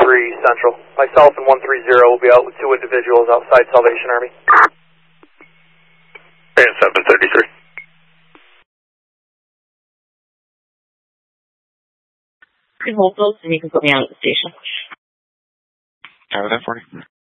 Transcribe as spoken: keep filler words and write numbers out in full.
three Central. Myself and one three zero will be out with two individuals outside Salvation Army. And seven thirty-three. You can hold those and you can put me out at the station. Tower ten forty.